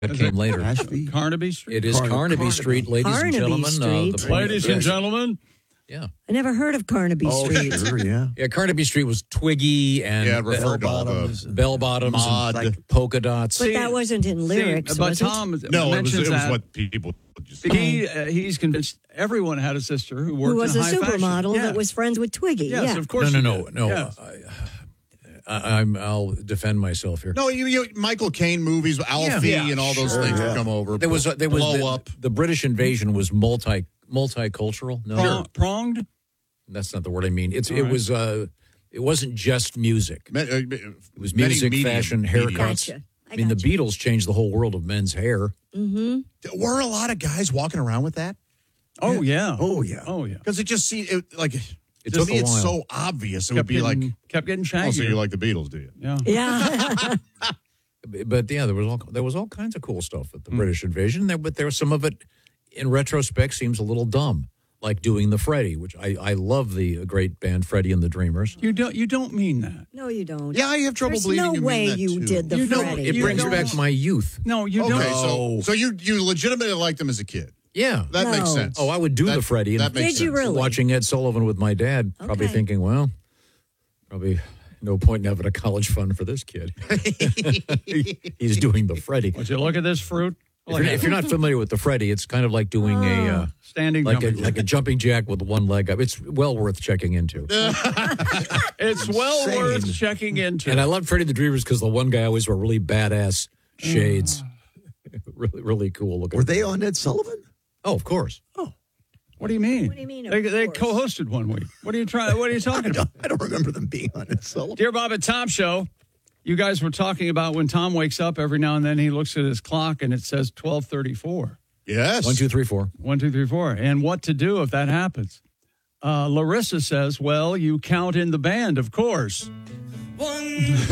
That came later. Carnaby Street? It is Carnaby Street, ladies and gentlemen. Street. Ladies and gentlemen. Yeah. I never heard of Carnaby Street. Sure, yeah. Yeah, Carnaby Street was Twiggy and bell bottoms and like polka dots. But that wasn't in lyrics, but was Tom it? mentions it was what people just he's convinced everyone had a sister who worked Who was in a high supermodel fashion. that was friends with Twiggy. Yes, yeah. of course. No. Yes. I'll defend myself here. No, you Michael Caine movies, Alfie, and all those things would come over. There was the British invasion was multicultural. No, Pronged. That's not the word I mean. It wasn't just music. It was music, fashion, haircuts. Gotcha. I mean, the Beatles changed the whole world of men's hair. Mm-hmm. Were a lot of guys walking around with that? Oh yeah. Because it just seemed like it to took me, a it's while. so obvious. It would be kept getting shaggy. Oh, so you like the Beatles, do you? Yeah. Yeah. But yeah, there was all kinds of cool stuff at the British invasion. But there was some of it, in retrospect, seems a little dumb. Like doing the Freddie, which I love the great band Freddie and the Dreamers. You don't mean that. No, you don't. Yeah, I have trouble There's believing no you way mean that you too. did the You don't- Freddie. It brings back my youth. No, you Okay, don't. so you legitimately liked them as a kid. Yeah. That makes No. sense. Oh, I would do the Freddie. That makes Did you sense. really? Watching Ed Sullivan with my dad, probably Okay. thinking, well, probably no point in having a college fund for this kid. He's doing the Freddie. Would you look at this fruit? If you're not familiar with the Freddie, it's kind of like doing a standing like jumping a jumping jack with one leg up. It's well worth checking into. It's well worth checking into. And I love Freddie the Dreamers because the one guy always wore really badass shades. really cool looking. Were they on Ed Sullivan? Oh, of course. Oh, what do you mean? What do you mean, of They course? co-hosted one week. What are you talking about? I don't remember them being on Ed Sullivan. Dear Bob and Tom Show, you guys were talking about when Tom wakes up every now and then he looks at his clock and it says 12:34. Yes. 1, 2, 3, 4. 1, 2, 3, 4. And what to do if that happens? Larissa says, well, you count in the band, of course. 1,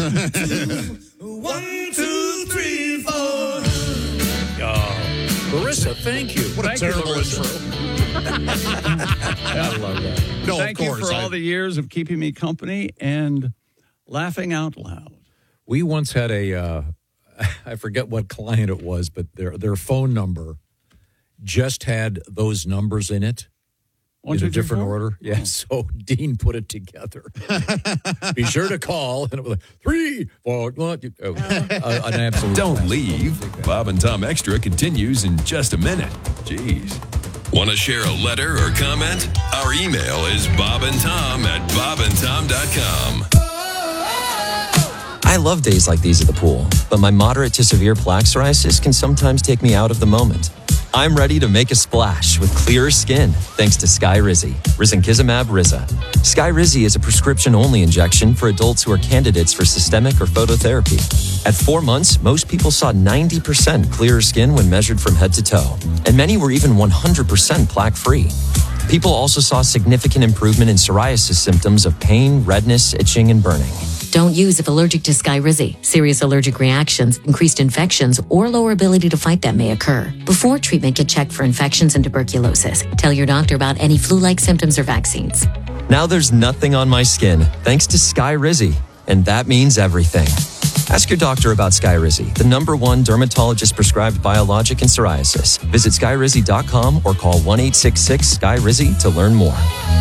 2, 3, 4. Larissa, thank you. What a terrible intro. I love that. No, Thank of you course. for all the years of keeping me company and laughing out loud. We once had I forget what client it was, but their phone number just had those numbers in it. 1, in 2, a 3, different 4? order. Yeah, so Dean put it together. Be sure to call. And it was like, 3, 4, 1, 2, an absolute Don't mess. leave. Bob and Tom Extra continues in just a minute. Jeez. Want to share a letter or comment? Our email is bobandtom@bobandtom.com. I love days like these at the pool, but my moderate to severe plaque psoriasis can sometimes take me out of the moment. I'm ready to make a splash with clearer skin thanks to Skyrizi, risankizumab Riza. Skyrizi is a prescription-only injection for adults who are candidates for systemic or phototherapy. At 4 months, most people saw 90% clearer skin when measured from head to toe, and many were even 100% plaque-free. People also saw significant improvement in psoriasis symptoms of pain, redness, itching, and burning. Don't use if allergic to Skyrizi. Serious allergic reactions, increased infections, or lower ability to fight them may occur. Before treatment, get checked for infections and tuberculosis. Tell your doctor about any flu-like symptoms or vaccines. Now there's nothing on my skin thanks to Skyrizi, and that means everything. Ask your doctor about Skyrizi, the #1 dermatologist-prescribed biologic in psoriasis. Visit Skyrizi.com or call 1-866-SKYRIZI to learn more.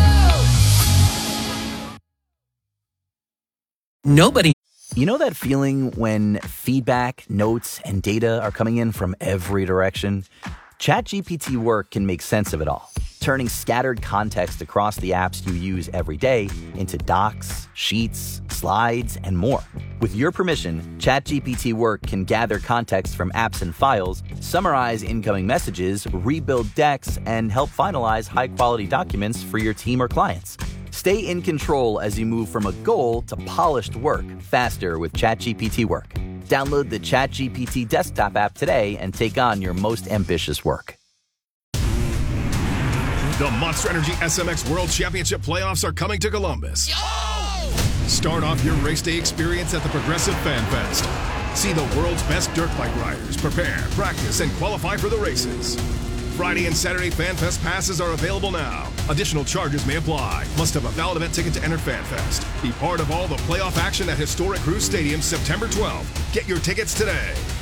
Nobody. You know that feeling when feedback, notes, and data are coming in from every direction? ChatGPT Work can make sense of it all, turning scattered context across the apps you use every day into docs, sheets, slides, and more. With your permission, ChatGPT Work can gather context from apps and files, summarize incoming messages, rebuild decks, and help finalize high-quality documents for your team or clients. Stay in control as you move from a goal to polished work faster with ChatGPT Work. Download the ChatGPT desktop app today and take on your most ambitious work. The Monster Energy SMX World Championship playoffs are coming to Columbus. Start off your race day experience at the Progressive Fan Fest. See the world's best dirt bike riders prepare, practice, and qualify for the races. Friday and Saturday Fan Fest passes are available now. Additional charges may apply. Must have a valid event ticket to enter Fan Fest. Be part of all the playoff action at historic Cruise Stadium September 12th. Get your tickets today.